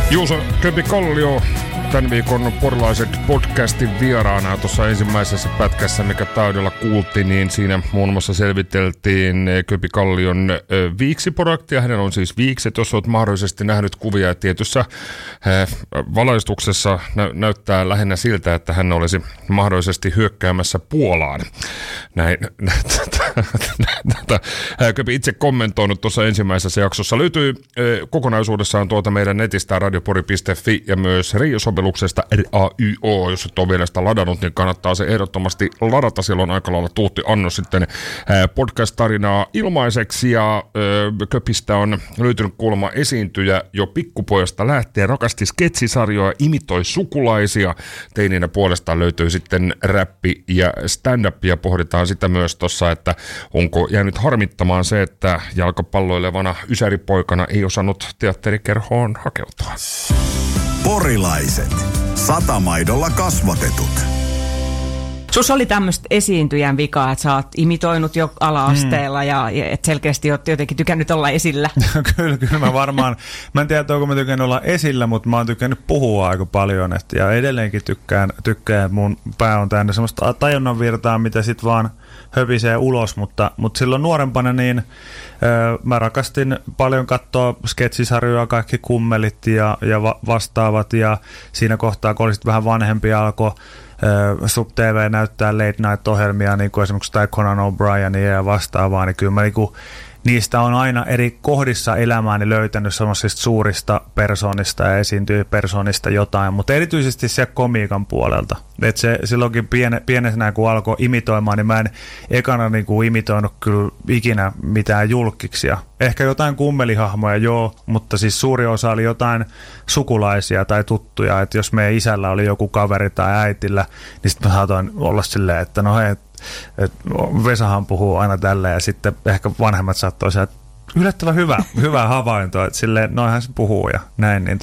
Juuso Köpi Kallio, tämän viikon Porilaiset podcastin vieraana. Tuossa ensimmäisessä pätkässä, mikä taudella kuultiin, niin siinä muun muassa selviteltiin Köpi Kallion viiksiprojektia. Hänellä on siis viikset, jos olet mahdollisesti nähnyt kuvia. Tietyssä valaistuksessa näyttää lähinnä siltä, että hän olisi mahdollisesti hyökkäämässä Puolaan. Näin Köpi itse kommentoinut tuossa ensimmäisessä jaksossa. Löytyy kokonaisuudessaan tuolta meidän netistä radiopori.fi ja myös Rio-sovelluksesta RAYO. Jos et ole vielä sitä ladannut, niin kannattaa se ehdottomasti ladata. Siellä on aika lailla tuutti annos sitten podcast-tarinaa ilmaiseksi. Ja Köpistä on löytynyt kuulemma esiintyjä jo pikkupojasta lähtien. Rakasti sketsisarjoja, imitoi sukulaisia. Teininä puolestaan löytyy sitten räppi ja stand-up. Ja pohditaan sitä myös tuossa, että onko jäänyt harmittamaan se, että jalkapalloilevana ysäripoikana ei osannut teatterikerhoon hakeutua. Porilaiset. Satamaidolla kasvatetut. Sus oli tämmöistä esiintyjän vikaa, että sä oot imitoinut jo ala-asteella ja et selkeästi oot jotenkin tykännyt olla esillä. Kyllä mä varmaan, mä en tiedä, onko mä tykännyt olla esillä, mutta mä oon tykännyt puhua aika paljon. Ja edelleenkin tykkään, että mun pää on täynnä semmoista tajunnan virtaa, mitä sit vaan höpisee ulos, mutta silloin nuorempana niin mä rakastin paljon katsoa sketsisarjoja, kaikki kummelit ja vastaavat, ja siinä kohtaa, kun olisit vähän vanhempi, alkoi Sub TV näyttää late night-ohjelmia, niin kuin esimerkiksi tai Conan O'Brienia ja vastaavaa, niin kyllä mä niistä on aina eri kohdissa elämääni löytänyt semmoisista suurista persoonista ja esiintyjäpersoonista jotain, mutta erityisesti se komiikan puolelta. Että se silloinkin pienenä, kun alkoi imitoimaan, niin mä en ekana niin kuin imitoinut kyllä ikinä mitään julkkiksia. Ehkä jotain kummelihahmoja, joo, mutta siis suuri osa oli jotain sukulaisia tai tuttuja. Että jos meidän isällä oli joku kaveri tai äitillä, niin sitten mä saatoin olla silleen, että no hei, Vesahan puhuu aina tälleen, ja sitten ehkä vanhemmat saattoi sanoa, että yllättävän hyvä havainto, että silleen noinhan se puhuu ja näin, niin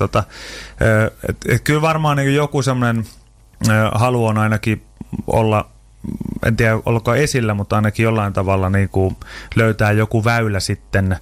kyllä varmaan niin joku semmoinen halu on ainakin olla, en tiedä olko esillä, mutta ainakin jollain tavalla niin kuin löytää joku väylä sitten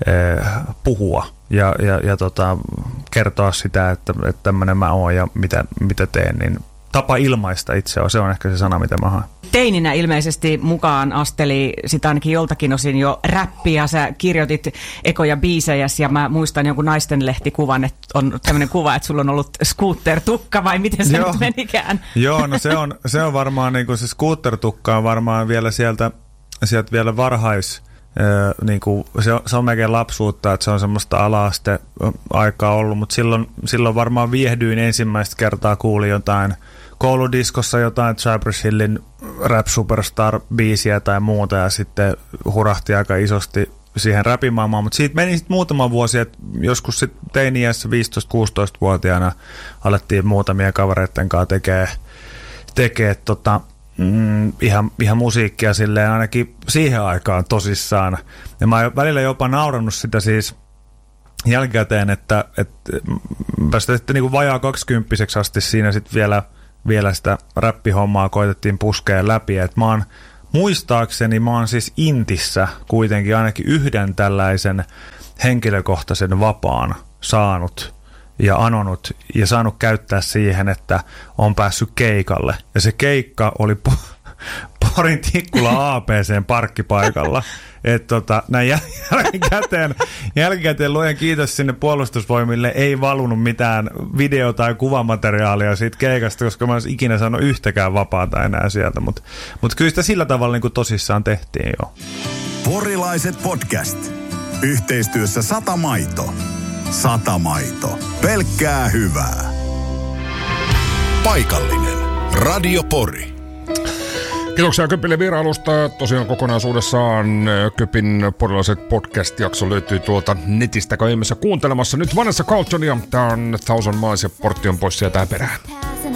puhua ja kertoa sitä, että tämmöinen mä oon ja mitä teen, niin tapa ilmaista itseä, se on ehkä se sana, mitä mä haen. Teininä ilmeisesti mukaan asteli sitä ainakin joltakin osin jo räppiä. Sä kirjoitit ekoja biisejä ja mä muistan jonkun naistenlehtikuvan, että on tämmöinen kuva, että sulla on ollut scooter-tukka vai miten se nyt menikään? Joo, no se on varmaan niin kuin se scooter-tukka on varmaan vielä sieltä vielä varhais. Niin kuin, se on melkein lapsuutta, että se on semmoista ala-aste-aikaa ollut, mutta silloin varmaan viehdyin ensimmäistä kertaa, kuulin jotain kouludiskossa jotain Cypress Hillin Rap Superstar-biisiä tai muuta, ja sitten hurahti aika isosti siihen räpimaailmaan, mutta siitä meni sitten muutama vuosi, että joskus sitten teini-iässä 15-16-vuotiaana alettiin muutamia kavereiden kanssa tekee ihan musiikkia silleen ainakin siihen aikaan tosissaan. Ja mä oon välillä jopa naurannut sitä siis jälkikäteen, että päästä sitten niin vajaa 20-vuotiaaksi asti siinä sitten vielä sitä räppihommaa koitettiin puskea läpi. Et muistaakseni mä oon siis Intissä kuitenkin ainakin yhden tällaisen henkilökohtaisen vapaan saanut ja anonut ja saanut käyttää siihen, että on päässyt keikalle. Ja se keikka oli Porin Tikkula APC:n parkkipaikalla. Että näin jälkikäteen luojan kiitos sinne Puolustusvoimille, ei valunut mitään video- tai kuvamateriaalia siitä keikasta, koska mä en olisi ikinä saanut yhtäkään vapaata enää sieltä. Mutta kyllä sitä sillä tavalla niin kuin tosissaan tehtiin jo. Porilaiset podcast. Yhteistyössä Satamaito. Satamaito. Pelkkää hyvää. Paikallinen. Radio Pori. Kiitoksia Köpille vierailusta. Tosiaan kokonaisuudessaan Köpin Porilaiset podcast-jakso löytyy tuolta netistä kai ihmeessä kuuntelemassa. Nyt Vanessa Carltonia. Tää on Thousand Miles ja Portti on pois sieltä perään.